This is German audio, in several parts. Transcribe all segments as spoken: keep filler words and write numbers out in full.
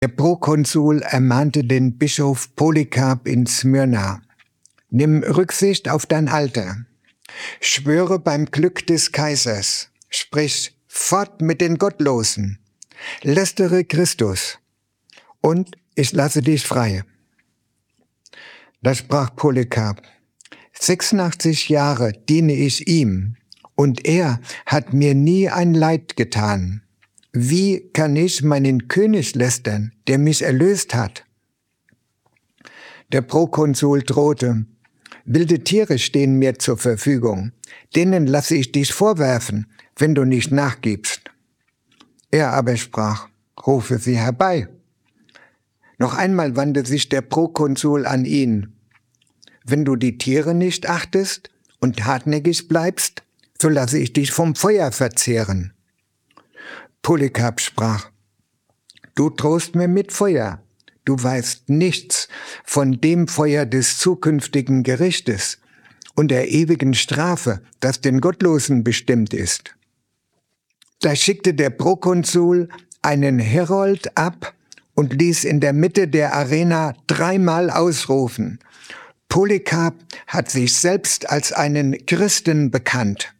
Der Prokonsul ermahnte den Bischof Polykarp in Smyrna: Nimm Rücksicht auf dein Alter. Schwöre beim Glück des Kaisers. Sprich, fort mit den Gottlosen. Lästere Christus. Und ich lasse dich frei. Da sprach Polykarp: sechsundachtzig Jahre diene ich ihm, und er hat mir nie ein Leid getan. Wie kann ich meinen König lästern, der mich erlöst hat? Der Prokonsul drohte: Wilde Tiere stehen mir zur Verfügung, denen lasse ich dich vorwerfen, wenn du nicht nachgibst. Er aber sprach: Rufe sie herbei. Noch einmal wandte sich der Prokonsul an ihn: Wenn du die Tiere nicht achtest und hartnäckig bleibst, so lasse ich dich vom Feuer verzehren. Polykarp sprach: Du drohst mir mit Feuer. Du weißt nichts von dem Feuer des zukünftigen Gerichtes und der ewigen Strafe, das den Gottlosen bestimmt ist. Da schickte der Prokonsul einen Herold ab und ließ in der Mitte der Arena dreimal ausrufen: Polykarp hat sich selbst als einen Christen bekannt.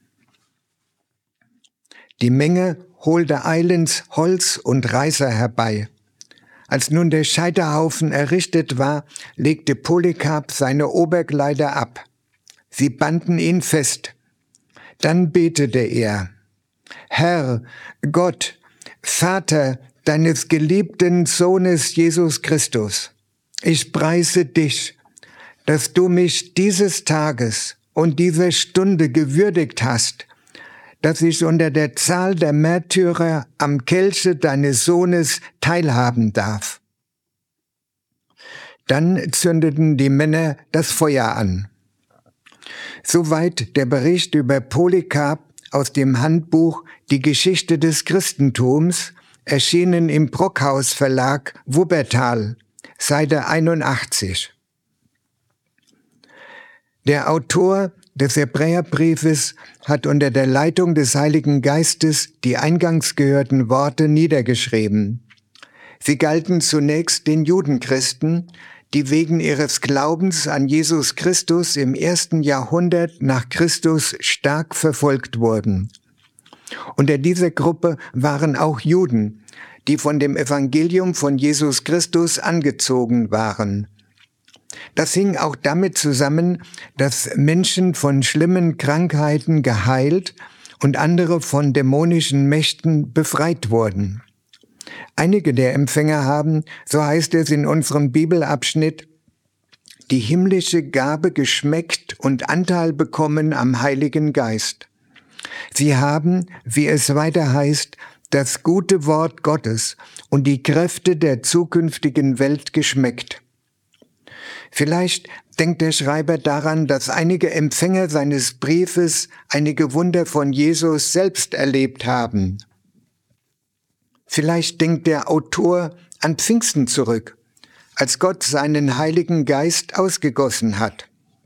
Die Menge holte eilends Holz und Reißer herbei. Als nun der Scheiterhaufen errichtet war, legte Polykarp seine Oberkleider ab. Sie banden ihn fest. Dann betete er: Herr, Gott, Vater deines geliebten Sohnes Jesus Christus, ich preise dich, dass du mich dieses Tages und dieser Stunde gewürdigt hast, dass ich unter der Zahl der Märtyrer am Kelche deines Sohnes teilhaben darf. Dann zündeten die Männer das Feuer an. Soweit der Bericht über Polykarp aus dem Handbuch Die Geschichte des Christentums, erschienen im Brockhaus Verlag, Wuppertal, Seite einundachtzig. Der Autor des Hebräerbriefes hat unter der Leitung des Heiligen Geistes die eingangs gehörten Worte niedergeschrieben. Sie galten zunächst den Judenchristen, die wegen ihres Glaubens an Jesus Christus im ersten Jahrhundert nach Christus stark verfolgt wurden. Unter dieser Gruppe waren auch Juden, die von dem Evangelium von Jesus Christus angezogen waren. Das hing auch damit zusammen, dass Menschen von schlimmen Krankheiten geheilt und andere von dämonischen Mächten befreit wurden. Einige der Empfänger haben, so heißt es in unserem Bibelabschnitt, die himmlische Gabe geschmeckt und Anteil bekommen am Heiligen Geist. Sie haben, wie es weiter heißt, das gute Wort Gottes und die Kräfte der zukünftigen Welt geschmeckt. Vielleicht denkt der Schreiber daran, dass einige Empfänger seines Briefes einige Wunder von Jesus selbst erlebt haben. Vielleicht denkt der Autor an Pfingsten zurück, als Gott seinen Heiligen Geist ausgegossen hat.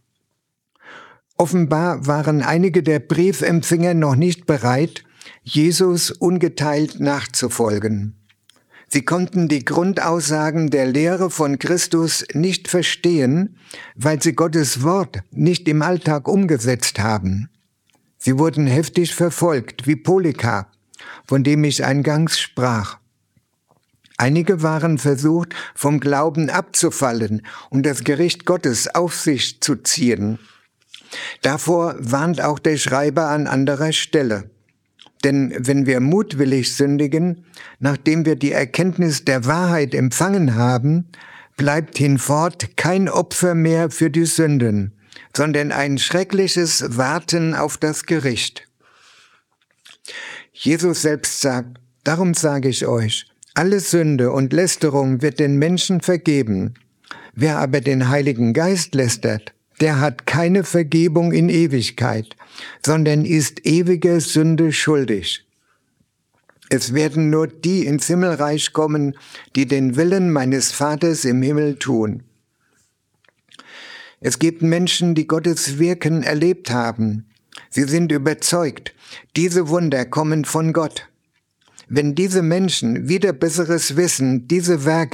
Offenbar waren einige der Briefempfänger noch nicht bereit, Jesus ungeteilt nachzufolgen. Sie konnten die Grundaussagen der Lehre von Christus nicht verstehen, weil sie Gottes Wort nicht im Alltag umgesetzt haben. Sie wurden heftig verfolgt, wie Polykarp, von dem ich eingangs sprach. Einige waren versucht, vom Glauben abzufallen und das Gericht Gottes auf sich zu ziehen. Davor warnt auch der Schreiber an anderer Stelle. Denn wenn wir mutwillig sündigen, nachdem wir die Erkenntnis der Wahrheit empfangen haben, bleibt hinfort kein Opfer mehr für die Sünden, sondern ein schreckliches Warten auf das Gericht. Jesus selbst sagt: Darum sage ich euch, alle Sünde und Lästerung wird den Menschen vergeben. Wer aber den Heiligen Geist lästert, der hat keine Vergebung in Ewigkeit, sondern ist ewiger Sünde schuldig. Es werden nur die ins Himmelreich kommen, die den Willen meines Vaters im Himmel tun. Es gibt Menschen, die Gottes Wirken erlebt haben. Sie sind überzeugt, diese Wunder kommen von Gott. Wenn diese Menschen wieder besseres Wissen diese Werke